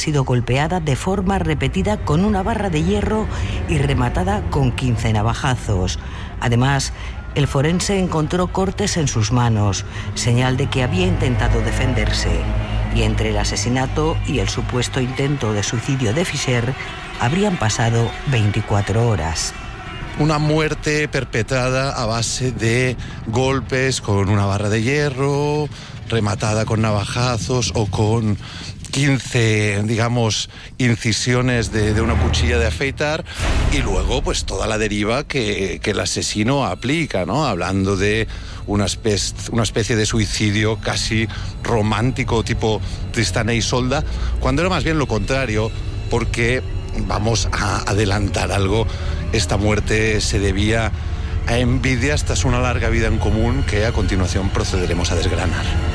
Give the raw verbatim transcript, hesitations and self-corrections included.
sido golpeada de forma repetida con una barra de hierro y rematada con quince navajazos. Además, el forense encontró cortes en sus manos, señal de que había intentado defenderse. Y entre el asesinato y el supuesto intento de suicidio de Fischer habrían pasado veinticuatro horas. Una muerte perpetrada a base de golpes con una barra de hierro, rematada con navajazos o con quince, digamos, incisiones de, de una cuchilla de afeitar, y luego pues toda la deriva que, que el asesino aplica, ¿no? Hablando de una especie, una especie de suicidio casi romántico, tipo Tristán e Isolda, cuando era más bien lo contrario, porque, vamos a adelantar algo, esta muerte se debía a envidias tras una larga vida en común que a continuación procederemos a desgranar.